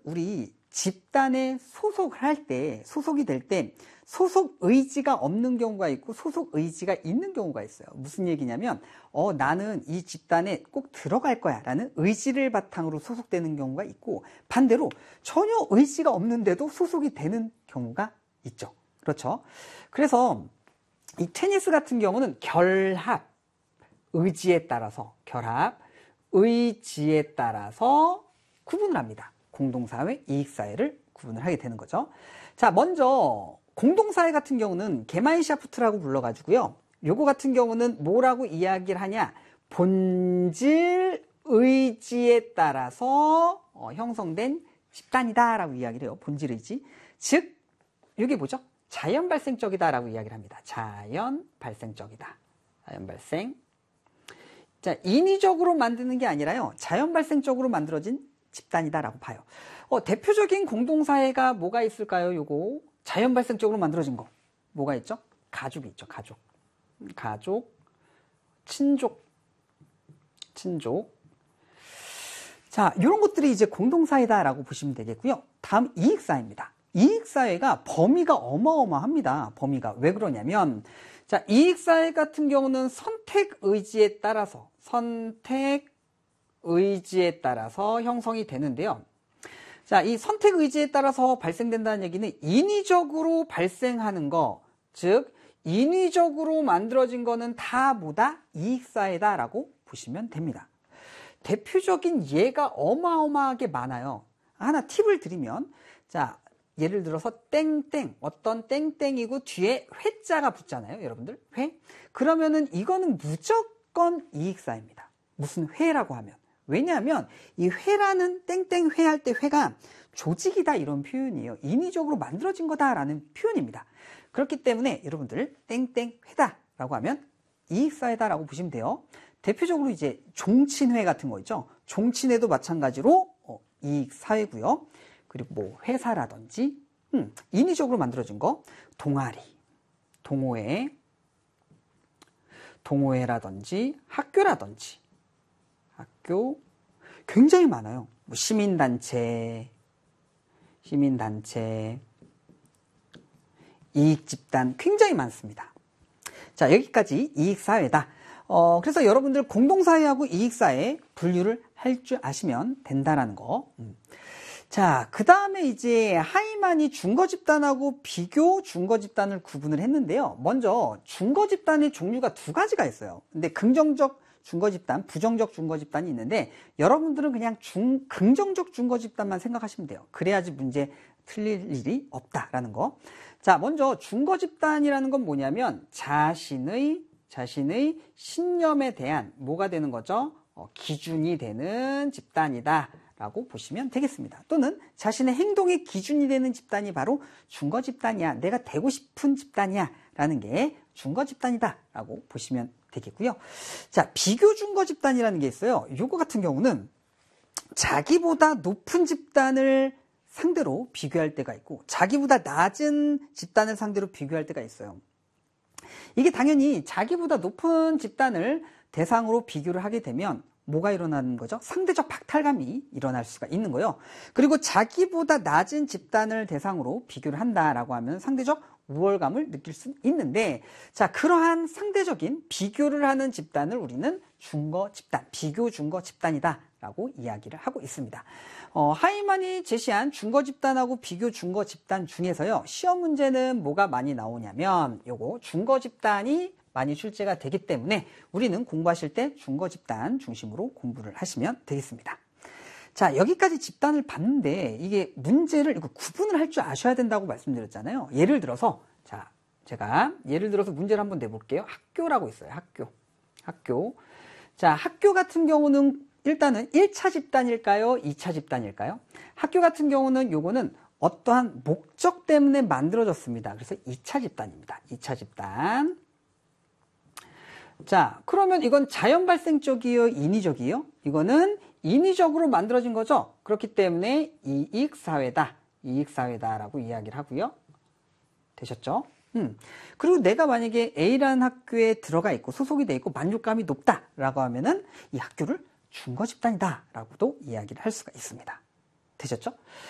우리 집단에 소속을 할 때, 소속이 될 때 소속 의지가 없는 경우가 있고 소속 의지가 있는 경우가 있어요. 무슨 얘기냐면 나는 이 집단에 꼭 들어갈 거야 라는 의지를 바탕으로 소속되는 경우가 있고, 반대로 전혀 의지가 없는데도 소속이 되는 경우가 있죠. 그렇죠? 그래서 이 테니스 같은 경우는 결합, 의지에 따라서 구분을 합니다. 공동사회, 이익사회를 구분을 하게 되는 거죠. 자, 먼저 공동사회 같은 경우는 게마인샤프트라고 불러가지고요. 요거 같은 경우는 뭐라고 이야기를 하냐? 본질 의지에 따라서 형성된 집단이다 라고 이야기를 해요. 본질 의지. 즉, 이게 뭐죠? 자연 발생적이다 라고 이야기를 합니다. 자연 발생적이다. 자연 발생. 자, 인위적으로 만드는 게 아니라요, 자연 발생적으로 만들어진 집단이다 라고 봐요. 대표적인 공동사회가 뭐가 있을까요? 요거 자연 발생적으로 만들어진 거 뭐가 있죠? 가족이 있죠. 가족, 친족. 자, 이런 것들이 이제 공동사회다 라고 보시면 되겠고요. 다음 이익사회입니다. 이익사회가 범위가 어마어마합니다. 범위가. 왜 그러냐면, 자, 이익사회 같은 경우는 선택 의지에 따라서 형성이 되는데요. 자, 이 선택 의지에 따라서 발생된다는 얘기는 인위적으로 발생하는 거, 즉 인위적으로 만들어진 거는 다 뭐다? 이익사회다라고 보시면 됩니다. 대표적인 예가 어마어마하게 많아요. 하나 팁을 드리면, 자, 예를 들어서 땡땡, 어떤 땡땡이고 뒤에 회자가 붙잖아요, 여러분들. 회? 그러면은 이거는 무조건 이익사회입니다. 무슨 회라고 하면. 왜냐하면 이 회라는 땡땡회 할 때 회가 조직이다 이런 표현이에요. 인위적으로 만들어진 거다라는 표현입니다. 그렇기 때문에 여러분들 땡땡회다 라고 하면 이익사회다라고 보시면 돼요. 대표적으로 이제 종친회 같은 거 있죠. 종친회도 마찬가지로 이익사회고요. 그리고 뭐 회사라든지 인위적으로 만들어진 거, 동아리, 동호회라든지 학교라든지 학교 굉장히 많아요. 뭐 시민단체, 이익집단 굉장히 많습니다. 자, 여기까지 이익사회다. 그래서 여러분들 공동사회하고 이익사회 분류를 할 줄 아시면 된다라는 거. 자, 그 다음에 이제 하이만이 준거집단하고 비교 준거집단을 구분을 했는데요. 먼저 준거집단의 종류가 두 가지가 있어요. 근데 긍정적 준거집단, 부정적 준거집단이 있는데 여러분들은 그냥 긍정적 준거집단만 생각하시면 돼요. 그래야지 문제 틀릴 일이 없다라는 거. 자, 먼저 준거집단이라는 건 뭐냐면 자신의 신념에 대한 뭐가 되는 거죠? 기준이 되는 집단이다 라고 보시면 되겠습니다. 또는 자신의 행동의 기준이 되는 집단이 바로 준거집단이야, 내가 되고 싶은 집단이야 라는 게 준거집단이다 라고 보시면 되겠고요. 자, 비교 준거집단이라는 게 있어요. 요거 같은 경우는 자기보다 높은 집단을 상대로 비교할 때가 있고 자기보다 낮은 집단을 상대로 비교할 때가 있어요. 이게 당연히 자기보다 높은 집단을 대상으로 비교를 하게 되면 뭐가 일어나는 거죠? 상대적 박탈감이 일어날 수가 있는 거예요. 그리고 자기보다 낮은 집단을 대상으로 비교를 한다라고 하면 상대적 우월감을 느낄 수 있는데, 자, 그러한 상대적인 비교를 하는 집단을 우리는 준거집단, 비교 준거집단이다 라고 이야기를 하고 있습니다. 하이만이 제시한 준거집단하고 비교 준거집단 중에서요, 시험 문제는 뭐가 많이 나오냐면 요거 준거집단이 많이 출제가 되기 때문에 우리는 공부하실 때 준거집단 중심으로 공부를 하시면 되겠습니다. 자, 여기까지 집단을 봤는데 이게 문제를 구분을 할 줄 아셔야 된다고 말씀드렸잖아요. 예를 들어서, 자, 제가 예를 들어서 문제를 한번 내볼게요. 학교라고 있어요. 학교. 자, 학교 같은 경우는 일단은 1차 집단일까요? 2차 집단일까요? 학교 같은 경우는 요거는 어떠한 목적 때문에 만들어졌습니다. 그래서 2차 집단입니다. 2차 집단. 자, 그러면 이건 자연 발생적이에요? 인위적이에요? 이거는 인위적으로 만들어진 거죠. 그렇기 때문에 이익사회다라고 이야기를 하고요. 되셨죠? 그리고 내가 만약에 A라는 학교에 들어가 있고 소속이 돼 있고 만족감이 높다라고 하면은 이 학교를 준거집단이다라고도 이야기를 할 수가 있습니다. 되셨죠?